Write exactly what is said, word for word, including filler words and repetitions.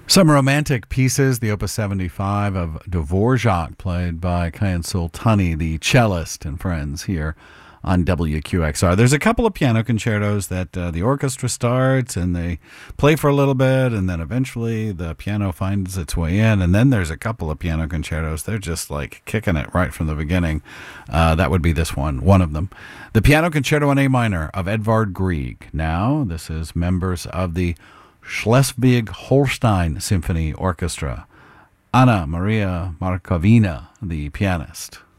Some romantic pieces, the Opus seventy-five of Dvorak, played by Kayan Sultani, the cellist, and friends here on W Q X R. There's a couple of piano concertos that uh, the orchestra starts and they play for a little bit, and then eventually the piano finds its way in. And then there's a couple of piano concertos. They're just like kicking it right from the beginning. Uh, that would be this one, one of them. The Piano Concerto in A minor of Edvard Grieg. Now, this is members of the Schleswig-Holstein Symphony Orchestra. Anna Maria Markovina, the pianist.